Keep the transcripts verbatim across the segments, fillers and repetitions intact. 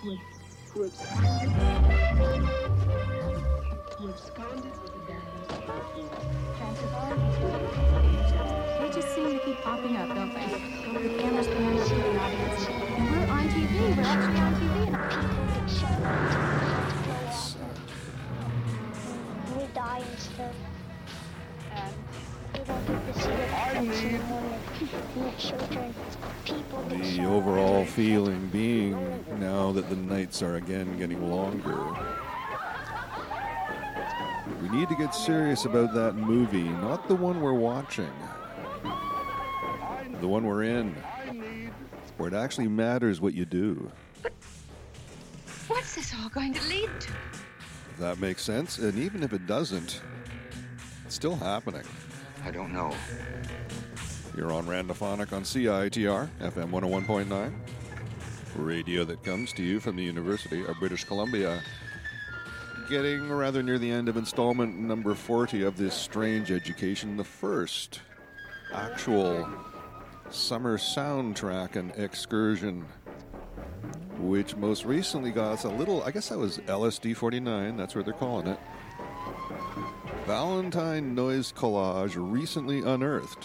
who who absconded, who absconded with the damaged perfume. Chances are they just seem to keep popping up, don't they? The cameras pan up to the audience, and we're on T V. We're actually on T V. We die instead. And we don't get to see the effects anymore in the children. People get The shot. overall feeling being now that the nights are again getting longer. We need to get serious about that movie, not the one we're watching. The one we're in, where it actually matters what you do. What's this all going to lead to? If that makes sense, and even if it doesn't, it's still happening. I don't know. You're on Randophonic on C I T R, F M one oh one point nine. Radio that comes to you from the University of British Columbia. Getting rather near the end of installment number forty of this strange education, the first actual summer soundtrack and excursion, which most recently got us a little, I guess that was L S D forty-nine, that's what they're calling it. Valentine Noise Collage, recently unearthed,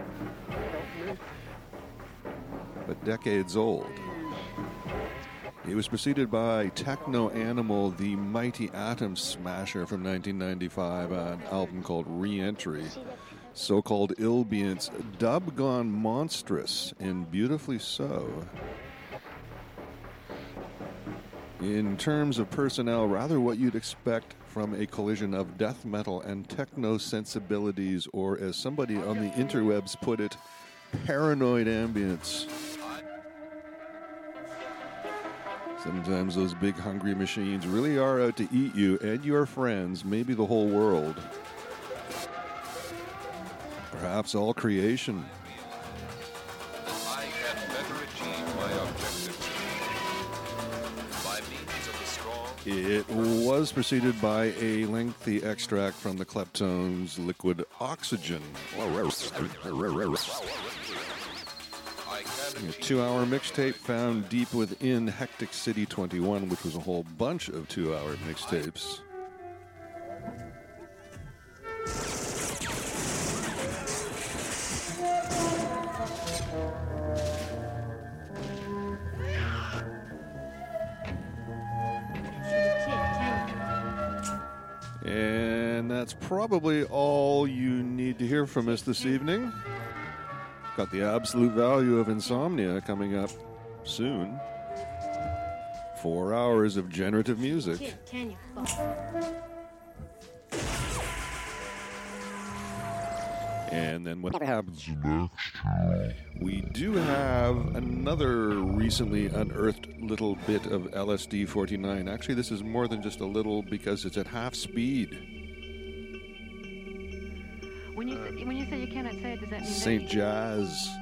but decades old. It was preceded by Techno Animal, the Mighty Atom Smasher from nineteen ninety-five, an album called Re-Entry. So-called Illbients, dub gone monstrous, and beautifully so. In terms of personnel, rather what you'd expect from a collision of death metal and techno sensibilities, or as somebody on the interwebs put it, paranoid ambience. Sometimes those big hungry machines really are out to eat you and your friends, maybe the whole world. Perhaps all creation. I can better achieve my objectives by means of the strong. It was preceded by a lengthy extract from the Kleptones' Liquid Oxygen. A two-hour mixtape found deep within Hectic City twenty-one, which was a whole bunch of two-hour mixtapes. And that's probably all you need to hear from us this evening. Got the absolute value of Insomnia coming up soon. Four hours of generative music. Can you? And then what happens next? We do have another recently unearthed little bit of L S D forty-nine. Actually, this is more than just a little because it's at half speed. When you say, when you say you cannot say it, does that mean Saint Jazz.